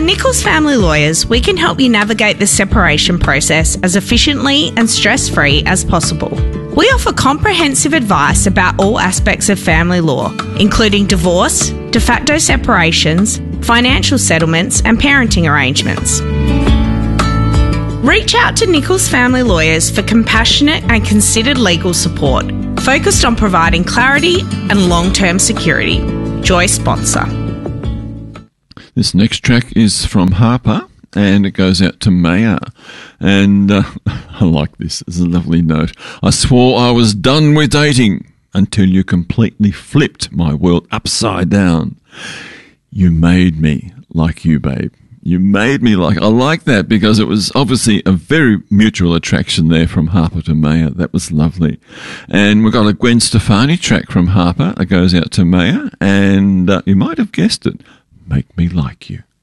Nichols Family Lawyers, we can help you navigate the separation process as efficiently and stress-free as possible. We offer comprehensive advice about all aspects of family law, including divorce, de facto separations, financial settlements, and parenting arrangements. Reach out to Nichols Family Lawyers for compassionate and considered legal support, focused on providing clarity and long-term security. Joy sponsor. This next track is from Harper, and it goes out to Maya. And I like this. It's a lovely note. I swore I was done with dating until you completely flipped my world upside down. You made me like you, babe. You made me like... I like that because it was obviously a very mutual attraction there from Harper to Maya. That was lovely. And we've got a Gwen Stefani track from Harper that goes out to Maya. And you might have guessed it. Make Me Like You.